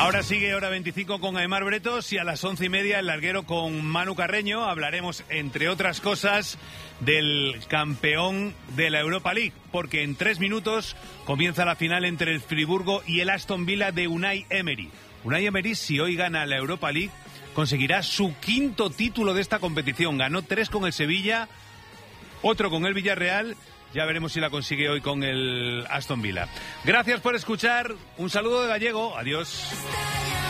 Ahora sigue Hora 25 con Aimar Bretos y a las 11:30 el larguero con Manu Carreño. Hablaremos, entre otras cosas, del campeón de la Europa League, porque en 3 minutos comienza la final entre el Friburgo y el Aston Villa de Unai Emery. Unai Emery, si hoy gana la Europa League, conseguirá su 5º título de esta competición. Ganó 3 con el Sevilla, otro con el Villarreal. Ya veremos si la consigue hoy con el Aston Villa. Gracias por escuchar. Un saludo de Gallego. Adiós.